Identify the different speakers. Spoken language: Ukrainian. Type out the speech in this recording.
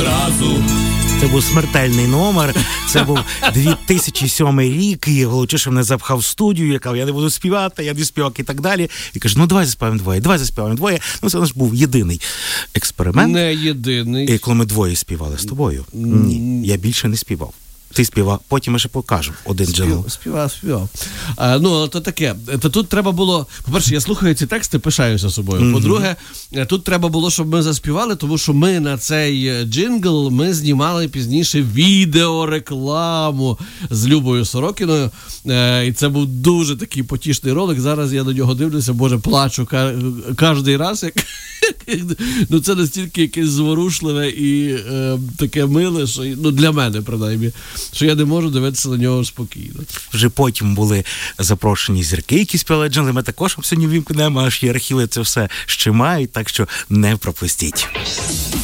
Speaker 1: одразу.
Speaker 2: Це був смертельний номер, це був 2007 рік, і Голочишин мене запхав в студію, я казав, я не буду співати, я не співак і так далі. І каже, ну давай заспіваємо двоє. Ну це наш був єдиний експеримент.
Speaker 3: Не єдиний.
Speaker 2: І коли ми двоє співали з тобою, ні, я більше не співав. Ти співав, потім ми ще покажемо один джингл.
Speaker 3: Співав. Але то таке. То тут треба було, по-перше, я слухаю ці тексти, пишаюся собою. По-друге, тут треба було, щоб ми заспівали, тому що ми на цей джингл ми знімали пізніше відеорекламу з Любою Сорокіною. І це був дуже такий потішний ролик. Зараз я на нього дивлюся, боже, плачу кожний раз, як ну це настільки якесь зворушливе і таке миле, що ну для мене принаймні, що я не можу дивитися на нього спокійно.
Speaker 2: Вже потім були запрошені зірки, які співали джингли. Ми також сьогодні вімкнемо, аж і архіви це все ще мають, так що не пропустіть.